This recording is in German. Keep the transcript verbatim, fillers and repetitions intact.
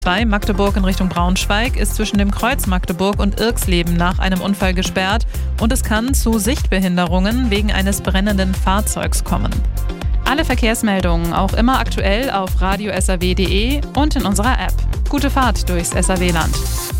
Bei Magdeburg in Richtung Braunschweig ist zwischen dem Kreuz Magdeburg und Irxleben nach einem Unfall gesperrt und es kann zu Sichtbehinderungen wegen eines brennenden Fahrzeugs kommen. Alle Verkehrsmeldungen auch immer aktuell auf radio s r w punkt d e und in unserer App. Gute Fahrt durchs S R W-Land.